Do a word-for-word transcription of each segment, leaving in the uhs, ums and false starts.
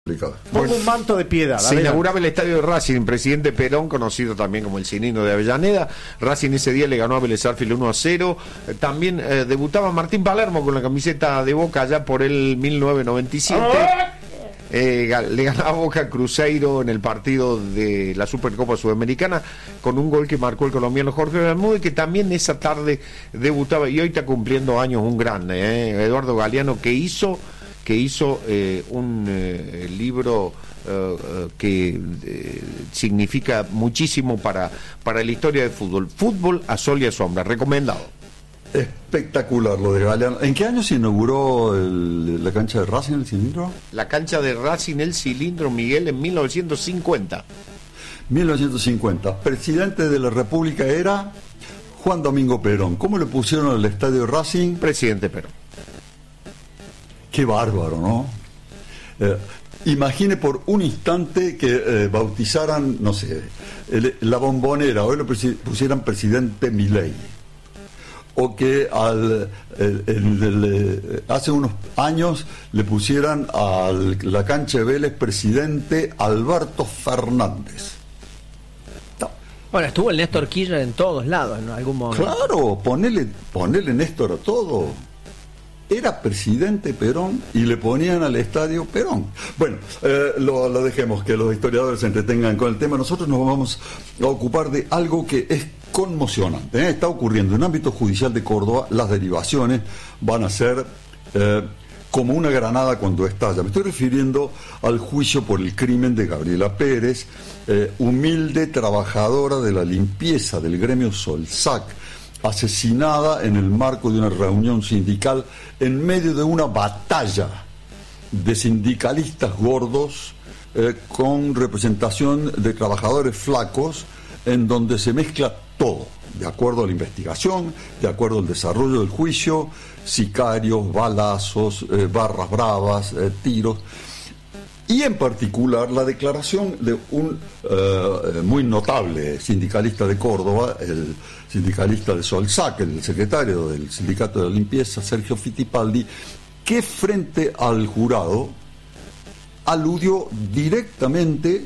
Pongo un manto de piedad. Se inauguraba el estadio de Racing, presidente Perón, conocido también como el Cilindro de Avellaneda. Racing ese día le ganó a Vélez Sarsfield uno a cero. Eh, también eh, debutaba Martín Palermo con la camiseta de Boca allá por el mil novecientos noventa y siete. Eh, le ganaba Boca Cruzeiro en el partido de la Supercopa Sudamericana con un gol que marcó el colombiano Jorge Bermúdez, que también esa tarde debutaba y hoy está cumpliendo años un grande, eh, Eduardo Galeano, que hizo que hizo eh, un eh, libro eh, eh, que eh, significa muchísimo para, para la historia del fútbol. Fútbol a sol y a sombra, recomendado. Espectacular lo de Galeano. ¿En qué año se inauguró el, la cancha de Racing, el Cilindro? La cancha de Racing, el Cilindro, Miguel, en mil novecientos cincuenta. mil novecientos cincuenta. Presidente de la República era Juan Domingo Perón. ¿Cómo le pusieron al estadio Racing? Presidente Perón. Qué bárbaro, ¿no? Eh, imagine por un instante que eh, bautizaran, no sé, el, la Bombonera, hoy lo presi- pusieran presidente Milei. O que al, el, el, el, hace unos años le pusieran a la cancha de Vélez presidente Alberto Fernández. No. Bueno, estuvo el Néstor Kirchner en todos lados en algún momento. Claro, ponele, ponele Néstor a todo. Era presidente Perón y le ponían al estadio Perón. Bueno, eh, lo, lo dejemos, que los historiadores se entretengan con el tema. Nosotros nos vamos a ocupar de algo que es conmocionante, ¿eh? Está ocurriendo en el ámbito judicial de Córdoba. Las derivaciones van a ser eh, como una granada cuando estalla. Me estoy refiriendo al juicio por el crimen de Gabriela Pérez, eh, humilde trabajadora de la limpieza del gremio Solsac, asesinada en el marco de una reunión sindical en medio de una batalla de sindicalistas gordos eh, con representación de trabajadores flacos, en donde se mezcla todo, de acuerdo a la investigación, de acuerdo al desarrollo del juicio, sicarios, balazos, eh, barras bravas, eh, tiros. Y en particular la declaración de un uh, muy notable sindicalista de Córdoba, el sindicalista de Solsac, el secretario del Sindicato de la Limpieza, Sergio Fittipaldi, que frente al jurado aludió directamente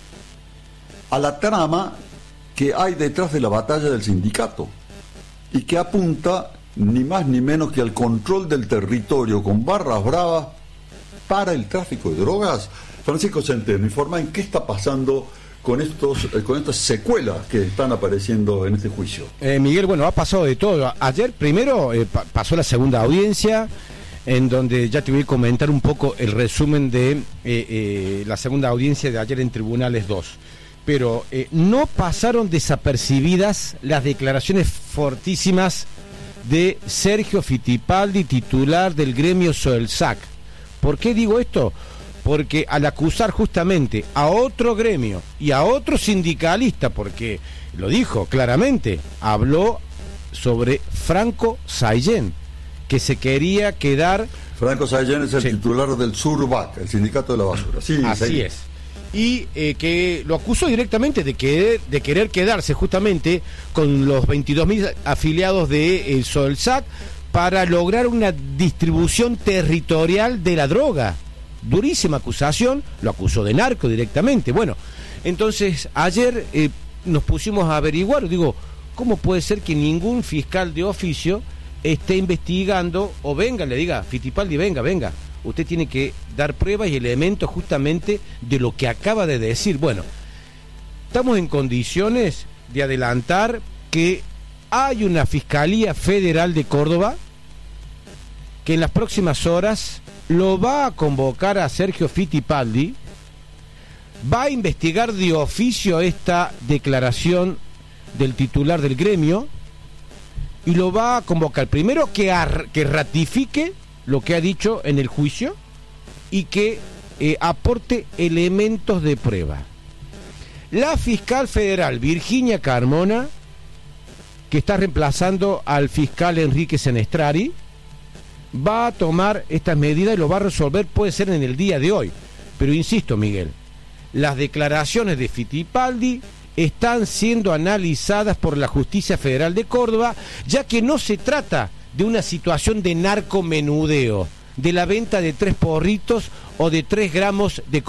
a la trama que hay detrás de la batalla del sindicato y que apunta ni más ni menos que al control del territorio con barras bravas para el tráfico de drogas. Francisco Centeno informa en qué está pasando con estos eh, con estas secuelas que están apareciendo en este juicio. Eh, Miguel, bueno, ha pasado de todo. Ayer primero eh, pa- pasó la segunda audiencia, en donde ya te voy a comentar un poco el resumen de eh, eh, la segunda audiencia de ayer en Tribunales dos. Pero eh, no pasaron desapercibidas las declaraciones fortísimas de Sergio Fittipaldi, titular del gremio Solsac. ¿Por qué digo esto? Porque al acusar justamente a otro gremio y a otro sindicalista, porque lo dijo claramente, habló sobre Franco Saillén, que se quería quedar... Franco Saillén es el sí. titular del Surbac, el sindicato de la basura. Sí, Así sí. es. Y eh, que lo acusó directamente de querer, de querer quedarse justamente con los veintidós mil afiliados de el Solsac para lograr una distribución territorial de la droga. Durísima acusación, lo acusó de narco directamente. Bueno, entonces ayer eh, nos pusimos a averiguar, digo, ¿cómo puede ser que ningún fiscal de oficio esté investigando o venga, le diga, Fittipaldi, venga, venga, usted tiene que dar pruebas y elementos justamente de lo que acaba de decir? Bueno, estamos en condiciones de adelantar que hay una Fiscalía Federal de Córdoba que en las próximas horas lo va a convocar a Sergio Fittipaldi, va a investigar de oficio esta declaración del titular del gremio y lo va a convocar primero que, ar- que ratifique lo que ha dicho en el juicio y que eh, aporte elementos de prueba. La fiscal federal Virginia Carmona, que está reemplazando al fiscal Enrique Senestrari, va a tomar estas medidas y lo va a resolver, puede ser en el día de hoy. Pero insisto, Miguel, las declaraciones de Fittipaldi están siendo analizadas por la Justicia Federal de Córdoba, ya que no se trata de una situación de narcomenudeo, de la venta de tres porritos o de tres gramos de